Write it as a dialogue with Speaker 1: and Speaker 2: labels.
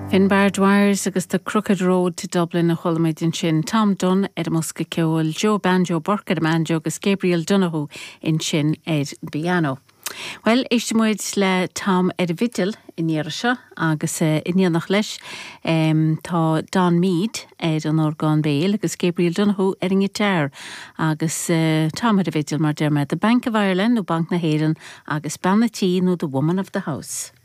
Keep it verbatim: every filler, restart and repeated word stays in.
Speaker 1: Finbar Dwyer agus the Crooked Road to Dublin a cholamid in sin Tom Dunn ed musca ceol Joe Banjo Burkett Manjo agus Gabriel Donoghue in sin ed piano. Well, ishmuid le Tom ed Vittel in Yerisha agus uh, in Yanach leis um, tá Don Mead ed an Organ Bale agus Gabriel Donoghue ed in guitar agus uh, Tom ed Vittel mar derma the Bank of Ireland no Bank na Héireann agus Banatí no the Woman of the House.